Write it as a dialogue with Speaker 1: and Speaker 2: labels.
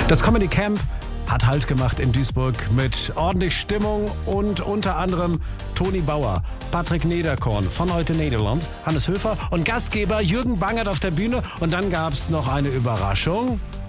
Speaker 1: Das Comedy Camp hat Halt gemacht in Duisburg mit ordentlich Stimmung und unter anderem Toni Bauer, Patrick Nederkorn von Heute Nederland, Hannes Höfer und Gastgeber Jürgen Bangert auf der Bühne. Und dann gab es noch eine Überraschung.